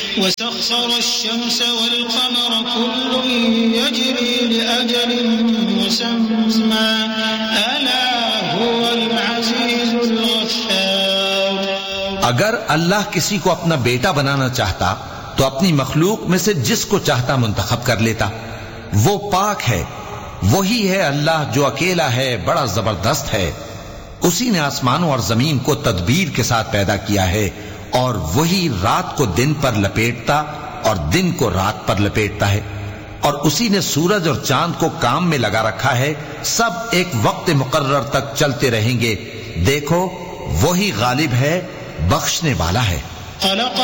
वसख्खर अश-शम्स वल-क़मर कुल्लुन यजरी लिअजलिन मुसम्मा अला हुवल अज़ीज़ुल गफ़्फ़ार। अगर अल्लाह किसी को अपना बेटा बनाना चाहता तो अपनी मखलूक में से जिसको चाहता मुंतखब कर लेता। वो पाक है, वही है अल्लाह जो अकेला है, बड़ा जबरदस्त है। उसी ने आसमानों और जमीन को तदबीर के साथ पैदा किया है और वही रात को दिन पर लपेटता और दिन को रात पर लपेटता है। और उसी ने सूरज और चांद को काम में लगा रखा है। सब एक वक्त मुकर्रर तक चलते रहेंगे। देखो, वही गालिब है, बख्शने वाला है।